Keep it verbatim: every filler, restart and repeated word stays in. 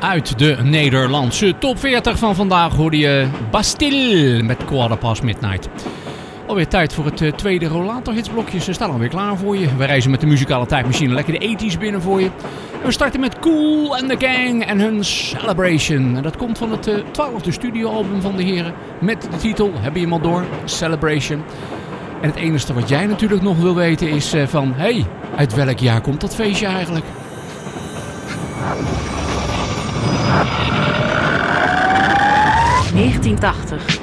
Uit de Nederlandse top veertig van vandaag hoorde je Bastille met Quarter Past Midnight. Alweer tijd voor het uh, tweede Rollator hitsblokje. Ze staan alweer klaar voor je. We reizen met de muzikale tijdmachine lekker de tachtiger binnen voor je. We starten met Kool and the Gang en hun Celebration. En dat komt van het uh, twaalfde studioalbum van de heren. Met de titel, heb je hem al door, Celebration. En het enige wat jij natuurlijk nog wil weten is uh, van... Hé, hey, uit welk jaar komt dat feestje eigenlijk? negentien tachtig.